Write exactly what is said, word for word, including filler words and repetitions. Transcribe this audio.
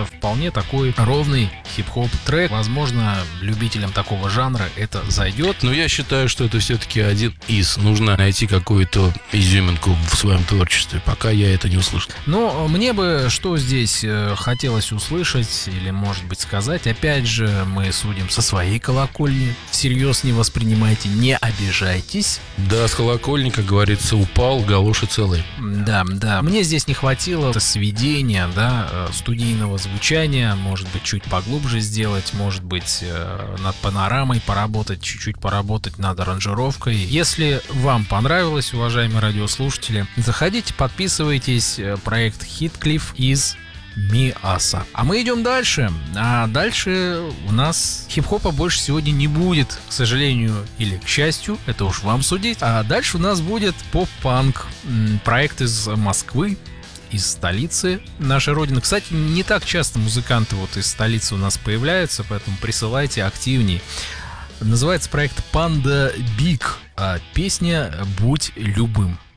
это вполне такой ровный хип-хоп трек. Возможно, любителям такого жанра это зайдет. Но я считаю, что это все-таки один из. Нужно найти какую-то изюминку в своем творчестве. Пока я это не услышал. Но мне бы что здесь хотелось услышать или, может быть, сказать. Опять же, мы судим со своей колокольни. Всерьез не воспринимайте, не обижайтесь. Да, с колокольни, как говорится, упал, галоши целые. Да, да. Мне здесь не хватило сведения, да, студийного звучания. Может быть, чуть поглубже сделать. Может быть, над панорамой поработать, чуть-чуть поработать над аранжировкой. Если вам понравилось, уважаемые радиослушатели, заходите, подписывайтесь. Проект Heathcliff из Миаса. А мы идем дальше. А дальше у нас хип-хопа больше сегодня не будет, к сожалению или к счастью, это уж вам судить. А дальше у нас будет поп-панк. Проект из Москвы, из столицы нашей родины. Кстати, не так часто музыканты вот из столицы у нас появляются, поэтому присылайте активней. Называется проект Panda Big, а песня «Будь любым».